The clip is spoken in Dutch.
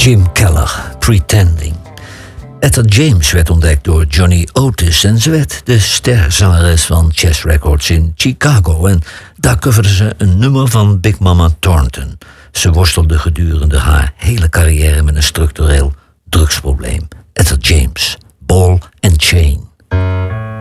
Jim Keller, Pretending. Etta James werd ontdekt door Johnny Otis en ze werd de sterzangeres van Chess Records in Chicago. En daar coverde ze een nummer van Big Mama Thornton. Ze worstelde gedurende haar hele carrière met een structureel drugsprobleem. Etta James, Ball and Chain.